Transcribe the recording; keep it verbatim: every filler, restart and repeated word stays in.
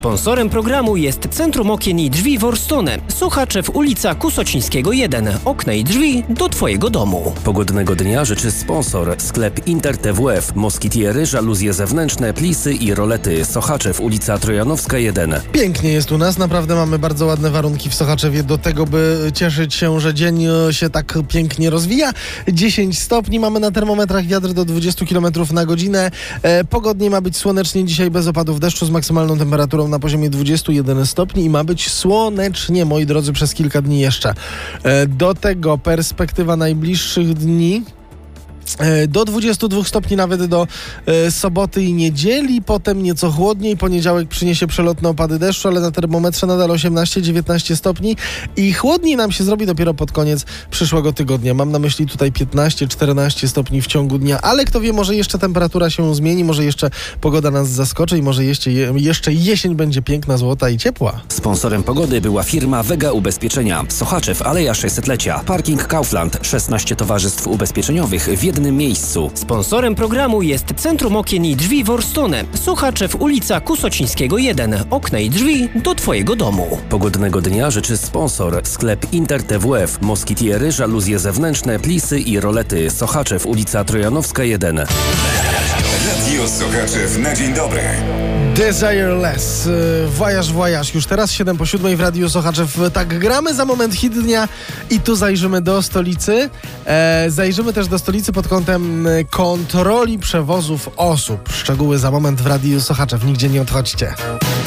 Sponsorem programu jest Centrum Okien i Drzwi Worstone. Sochaczew, ulica Kusocińskiego jeden. Okna i drzwi do Twojego domu. Pogodnego dnia życzy sponsor. Sklep Inter T W F. Moskitiery, żaluzje zewnętrzne, plisy i rolety. Sochaczew, ulica Trojanowska jeden. Pięknie jest u nas. Naprawdę mamy bardzo ładne warunki w Sochaczewie do tego, by cieszyć się, że dzień się tak pięknie rozwija. dziesięć stopni mamy na termometrach, wiatr do dwadzieścia kilometrów na godzinę. E, pogodnie ma być słonecznie dzisiaj bez opadów deszczu z maksymalną temperaturą na poziomie dwadzieścia jeden stopni i ma być słonecznie, moi drodzy, przez kilka dni jeszcze. E, do tego perspektywa najbliższych dni do dwudziestu dwóch stopni nawet do e, soboty i niedzieli, potem nieco chłodniej, poniedziałek przyniesie przelotne opady deszczu, ale na termometrze nadal osiemnaście dziewiętnaście stopni i chłodniej nam się zrobi dopiero pod koniec przyszłego tygodnia. Mam na myśli tutaj piętnaście czternaście stopni w ciągu dnia, ale kto wie, może jeszcze temperatura się zmieni, może jeszcze pogoda nas zaskoczy i może jeszcze, jeszcze jesień będzie piękna, złota i ciepła. Sponsorem pogody była firma Vega Ubezpieczenia. Sochaczew, Aleja sześćsetlecia. Parking Kaufland. szesnaście towarzystw ubezpieczeniowych w jednym miejscu. Sponsorem programu jest Centrum Okien i Drzwi Worstone. Sochaczew, ulica Kusocińskiego jeden. Okna i drzwi do Twojego domu. Pogodnego dnia życzy sponsor. Sklep Inter T W F. Moskitiery, żaluzje zewnętrzne, plisy i rolety. Sochaczew, ulica Trojanowska jeden. Radio Sochaczew na dzień dobry. Desireless. Voyage, voyage. Już teraz siedem po siódmej w Radiu Sochaczew. Tak gramy, za moment hit dnia i tu zajrzymy do stolicy. E, zajrzymy też do stolicy pod kątem kontroli przewozów osób. Szczegóły za moment w Radiu Sochaczew. Nigdzie nie odchodźcie.